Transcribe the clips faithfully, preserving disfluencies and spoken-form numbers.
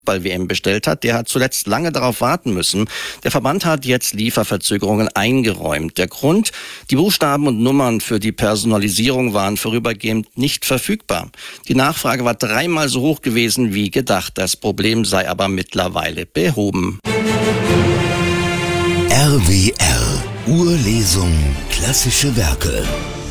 W M bestellt hat, der hat zuletzt lange darauf warten müssen. Der Verband hat jetzt Lieferverzögerungen eingeräumt. Der Grund: Die Buchstaben und Nummern für die Personalisierung waren vorübergehend nicht verfügbar. Die Nachfrage war dreimal so hoch gewesen wie gedacht. Das Problem sei aber mittlerweile behoben. R W R Urlesung klassische Werke.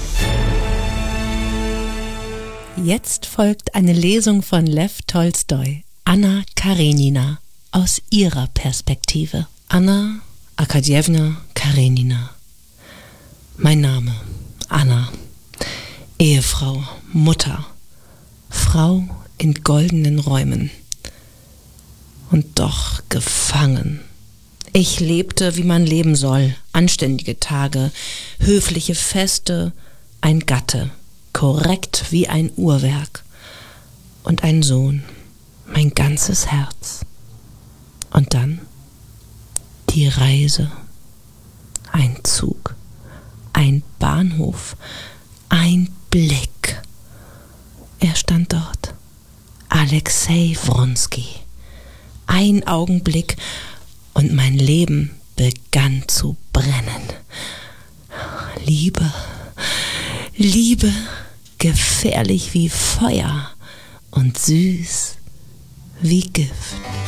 Jetzt folgt eine Lesung von Lew Tolstoi, Anna Karenina, aus ihrer Perspektive. Anna Arkadjewna Karenina. Mein Name, Anna. Ehefrau, Mutter, Frau in goldenen Räumen. Und doch gefangen. Ich lebte, wie man leben soll, anständige Tage, höfliche Feste, ein Gatte, korrekt wie ein Uhrwerk und ein Sohn, mein ganzes Herz. Und dann die Reise, ein Zug, ein Bahnhof, ein Blick. Er stand dort, Alexei Wronski. Ein Augenblick und mein Leben begann zu brennen. Liebe, Liebe, gefährlich wie Feuer und süß wie Gift.